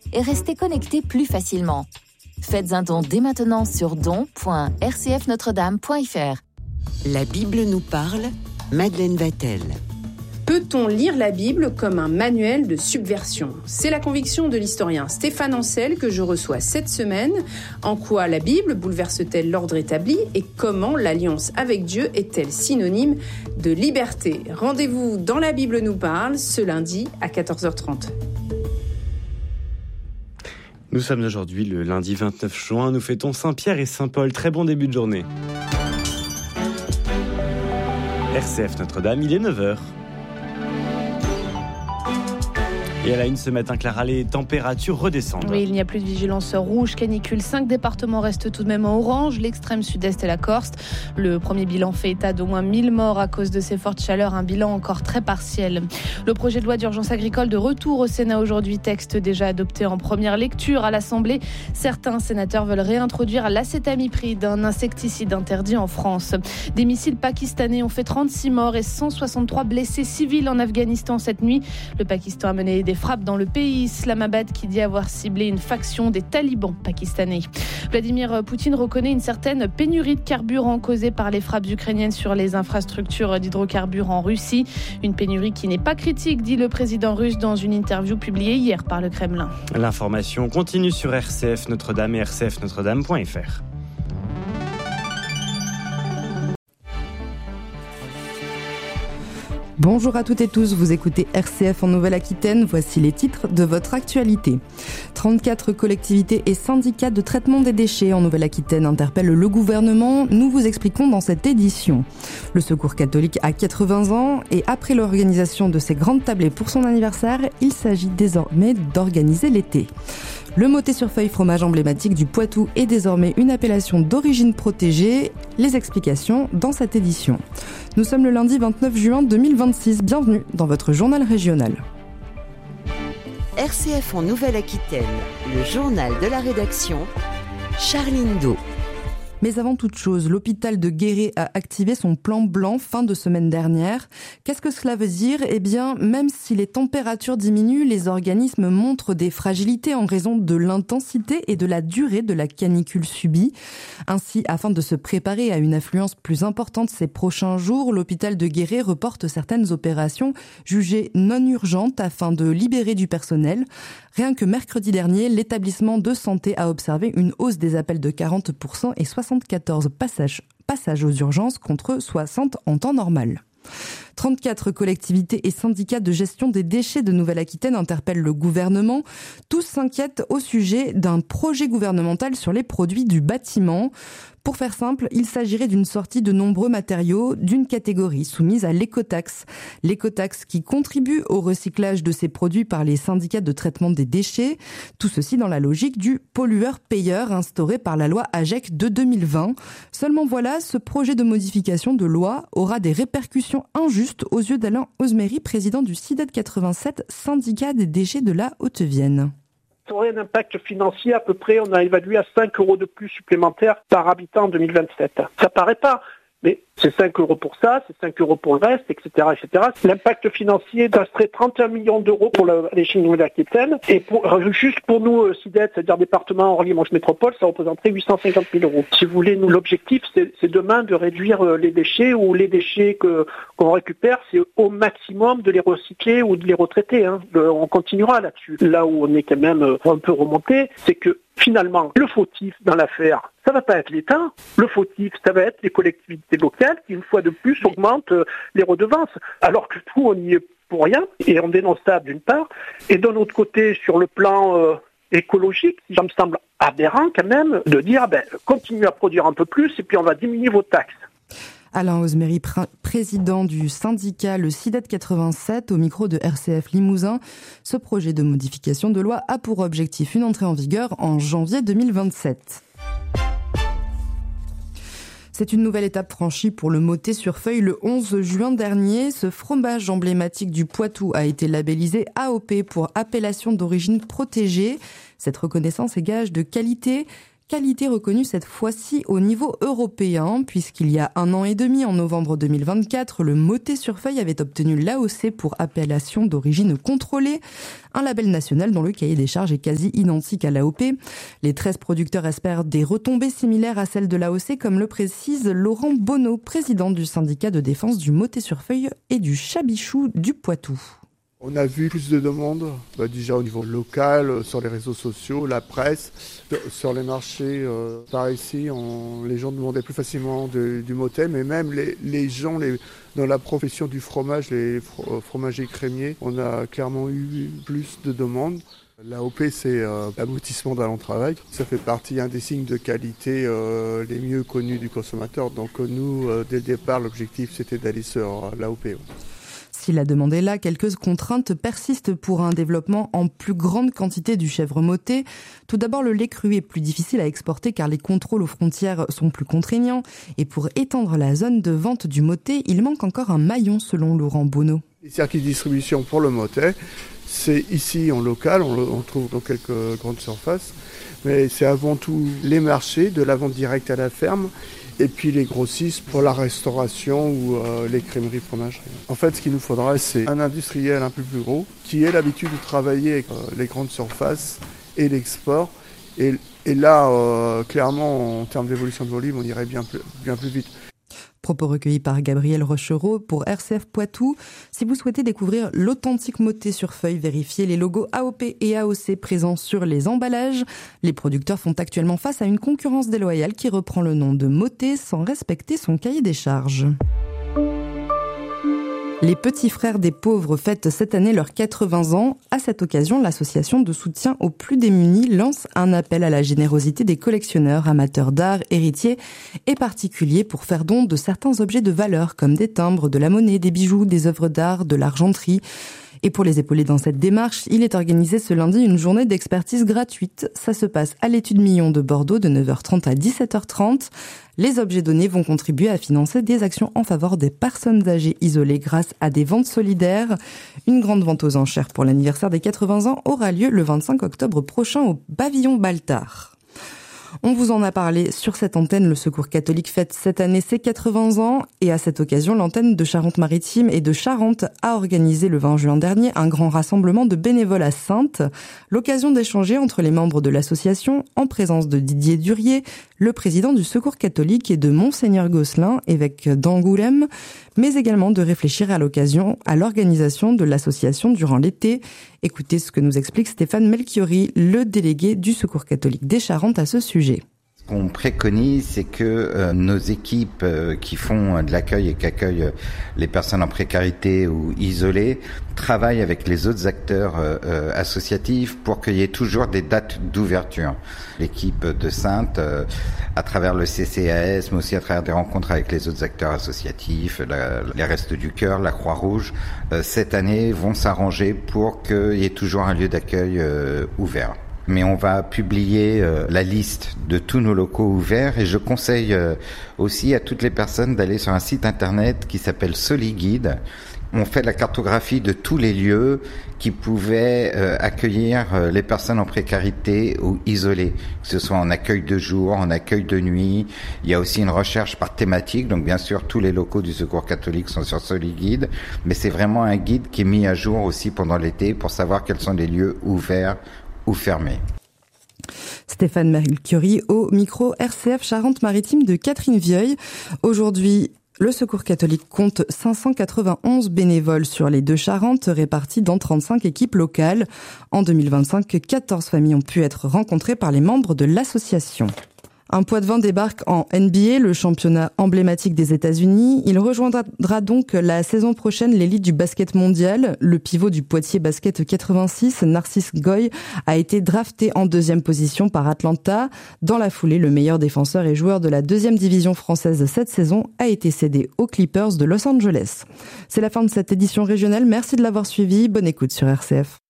et restez connectés plus facilement. Faites un don dès maintenant sur don.rcfnotredame.fr. La Bible nous parle, Madeleine Vatel. Peut-on lire la Bible comme un manuel de subversion ? C'est la conviction de l'historien Stéphane Ancel que je reçois cette semaine. En quoi la Bible bouleverse-t-elle l'ordre établi et comment l'alliance avec Dieu est-elle synonyme de liberté ? Rendez-vous dans La Bible nous parle ce lundi à 14h30. Nous sommes aujourd'hui le lundi 29 juin, nous fêtons Saint-Pierre et Saint-Paul. Très bon début de journée. RCF Notre-Dame, il est 9h. Et à la une ce matin, Clara, les températures redescendent. Oui, il n'y a plus de vigilance rouge, canicule. 5 départements restent tout de même en orange, l'extrême sud-est et la Corse. Le premier bilan fait état d'au moins 1000 morts à cause de ces fortes chaleurs, un bilan encore très partiel. Le projet de loi d'urgence agricole de retour au Sénat aujourd'hui, texte déjà adopté en première lecture à l'Assemblée. Certains sénateurs veulent réintroduire l'acétamipride, un insecticide interdit en France. Des missiles pakistanais ont fait 36 morts et 163 blessés civils en Afghanistan cette nuit. Le Pakistan a mené des frappes dans le pays. Islamabad qui dit avoir ciblé une faction des talibans pakistanais. Vladimir Poutine reconnaît une certaine pénurie de carburant causée par les frappes ukrainiennes sur les infrastructures d'hydrocarbures en Russie. Une pénurie qui n'est pas critique, dit le président russe dans une interview publiée hier par le Kremlin. L'information continue sur RCF Notre-Dame et rcfnotredame.fr. Bonjour à toutes et tous, vous écoutez RCF en Nouvelle-Aquitaine, voici les titres de votre actualité. 34 collectivités et syndicats de traitement des déchets en Nouvelle-Aquitaine interpellent le gouvernement, nous vous expliquons dans cette édition. Le Secours catholique a 80 ans et après l'organisation de ses grandes tablées pour son anniversaire, il s'agit désormais d'organiser l'été. Le Mottet sur feuille, fromage emblématique du Poitou, est désormais une appellation d'origine protégée. Les explications dans cette édition. Nous sommes le lundi 29 juin 2026. Bienvenue dans votre journal régional. RCF en Nouvelle-Aquitaine, le journal de la rédaction, Charline Do. Mais avant toute chose, l'hôpital de Guéret a activé son plan blanc fin de semaine dernière. Qu'est-ce que cela veut dire ? Eh bien, même si les températures diminuent, les organismes montrent des fragilités en raison de l'intensité et de la durée de la canicule subie. Ainsi, afin de se préparer à une affluence plus importante ces prochains jours, l'hôpital de Guéret reporte certaines opérations jugées non urgentes afin de libérer du personnel. Rien que mercredi dernier, l'établissement de santé a observé une hausse des appels de 40% et 74 passages aux urgences contre 60 en temps normal. 34 collectivités et syndicats de gestion des déchets de Nouvelle-Aquitaine interpellent le gouvernement. Tous s'inquiètent au sujet d'un projet gouvernemental sur les produits du bâtiment. Pour faire simple, il s'agirait d'une sortie de nombreux matériaux d'une catégorie soumise à l'écotaxe. L'écotaxe qui contribue au recyclage de ces produits par les syndicats de traitement des déchets. Tout ceci dans la logique du pollueur-payeur instauré par la loi AGEC de 2020. Seulement voilà, ce projet de modification de loi aura des répercussions injustes aux yeux d'Alain Osmery, président du CIDED 87, syndicat des déchets de la Haute-Vienne. Ça aurait un impact financier à peu près, on a évalué à 5 € de plus supplémentaires par habitant en 2027. Ça paraît pas, mais c'est 5 € pour ça, c'est 5 € pour le reste, etc., etc. L'impact financier, ça serait 31 millions d'euros pour l'échelle Nouvelle-Aquitaine. Et juste pour nous, CIDED, c'est-à-dire département Orly-Manche Métropole, ça représenterait 850 000 €. Si vous voulez, nous, l'objectif, c'est demain de réduire les déchets ou les déchets qu'on récupère, c'est au maximum de les recycler ou de les retraiter. On continuera là-dessus. Là où on est quand même un peu remonté, c'est que finalement, le fautif dans l'affaire, ça va pas être l'État. Le fautif, ça va être les collectivités locales qui, une fois de plus, augmentent les redevances. Alors que nous, on n'y est pour rien. Et on dénonce ça d'une part. Et d'un autre côté, sur le plan écologique, ça me semble aberrant quand même de dire, continuez à produire un peu plus et puis on va diminuer vos taxes. Alain Osmery, président du syndicat le CIDED 87, au micro de RCF Limousin. Ce projet de modification de loi a pour objectif une entrée en vigueur en janvier 2027. C'est une nouvelle étape franchie pour le Mottet sur feuille le 11 juin dernier. Ce fromage emblématique du Poitou a été labellisé AOP pour appellation d'origine protégée. Cette reconnaissance est gage de qualité. qualité reconnue cette fois-ci au niveau européen, puisqu'il y a 1 an et demi, en novembre 2024, le Motet sur feuille avait obtenu l'AOC pour appellation d'origine contrôlée, un label national dont le cahier des charges est quasi identique à l'AOP. Les 13 producteurs espèrent des retombées similaires à celles de l'AOC, comme le précise Laurent Bonneau, président du syndicat de défense du Motet sur feuille et du Chabichou du Poitou. On a vu plus de demandes, déjà au niveau local, sur les réseaux sociaux, la presse, sur les marchés. Par ici, les gens demandaient plus facilement du Motet, mais même les gens dans la profession du fromage, les fromagers crémiers, on a clairement eu plus de demandes. L'AOP, c'est l'aboutissement d'un long travail. Ça fait partie des signes de qualité les mieux connus du consommateur. Donc nous, dès le départ, l'objectif, c'était d'aller sur l'AOP. Si la demande est là, quelques contraintes persistent pour un développement en plus grande quantité du chèvre Motet. Tout d'abord, le lait cru est plus difficile à exporter car les contrôles aux frontières sont plus contraignants. Et pour étendre la zone de vente du Motet, il manque encore un maillon selon Laurent Bonneau. Les circuits de distribution pour le Motet, c'est ici en local, on trouve dans quelques grandes surfaces. Mais c'est avant tout les marchés, de la vente directe à la ferme. Et puis les grossistes pour la restauration ou les crèmeries fromageries. En fait, ce qu'il nous faudra, c'est un industriel un peu plus gros qui ait l'habitude de travailler avec les grandes surfaces et l'export. Et là, clairement, en termes d'évolution de volume, on irait bien plus vite. Propos recueillis par Gabriel Rochereau pour RCF Poitou. Si vous souhaitez découvrir l'authentique Motet sur feuille, vérifiez les logos AOP et AOC présents sur les emballages. Les producteurs font actuellement face à une concurrence déloyale qui reprend le nom de Motet sans respecter son cahier des charges. Les petits frères des pauvres fêtent cette année leurs 80 ans. À cette occasion, l'association de soutien aux plus démunis lance un appel à la générosité des collectionneurs, amateurs d'art, héritiers et particuliers pour faire don de certains objets de valeur comme des timbres, de la monnaie, des bijoux, des œuvres d'art, de l'argenterie. Et pour les épauler dans cette démarche, il est organisé ce lundi une journée d'expertise gratuite. Ça se passe à l'Étude Millon de Bordeaux de 9h30 à 17h30. Les objets donnés vont contribuer à financer des actions en faveur des personnes âgées isolées grâce à des ventes solidaires. Une grande vente aux enchères pour l'anniversaire des 80 ans aura lieu le 25 octobre prochain au pavillon Baltard. On vous en a parlé sur cette antenne, le Secours catholique fête cette année ses 80 ans et à cette occasion, l'antenne de Charente-Maritime et de Charente a organisé le 20 juin dernier un grand rassemblement de bénévoles à Saintes, l'occasion d'échanger entre les membres de l'association en présence de Didier Durier, le président du Secours catholique et de Monseigneur Gosselin, évêque d'Angoulême, mais également de réfléchir à l'occasion à l'organisation de l'association durant l'été. Écoutez ce que nous explique Stéphane Melchiori, le délégué du Secours catholique des Charentes à ce sujet. Ce qu'on préconise, c'est que nos équipes qui font de l'accueil et qui accueillent les personnes en précarité ou isolées travaillent avec les autres acteurs associatifs pour qu'il y ait toujours des dates d'ouverture. L'équipe de Saintes, à travers le CCAS, mais aussi à travers des rencontres avec les autres acteurs associatifs, les Restos du Cœur, la Croix-Rouge, cette année vont s'arranger pour qu'il y ait toujours un lieu d'accueil ouvert. Mais on va publier la liste de tous nos locaux ouverts et je conseille aussi à toutes les personnes d'aller sur un site internet qui s'appelle SoliGuide. On fait la cartographie de tous les lieux qui pouvaient accueillir les personnes en précarité ou isolées, que ce soit en accueil de jour, en accueil de nuit. Il y a aussi une recherche par thématique, donc bien sûr tous les locaux du Secours catholique sont sur SoliGuide, mais c'est vraiment un guide qui est mis à jour aussi pendant l'été pour savoir quels sont les lieux ouverts ou fermé. Stéphane Melchiori au micro RCF Charente-Maritime de Catherine Vieuil. Aujourd'hui, le Secours catholique compte 591 bénévoles sur les deux Charentes répartis dans 35 équipes locales. En 2025, 14 familles ont pu être rencontrées par les membres de l'association. Un Poitevin débarque en NBA, le championnat emblématique des États-Unis. Il rejoindra donc la saison prochaine l'élite du basket mondial. Le pivot du Poitiers Basket 86, Narcisse Goy, a été drafté en 2e position par Atlanta. Dans la foulée, le meilleur défenseur et joueur de la 2e division française cette saison a été cédé aux Clippers de Los Angeles. C'est la fin de cette édition régionale. Merci de l'avoir suivi. Bonne écoute sur RCF.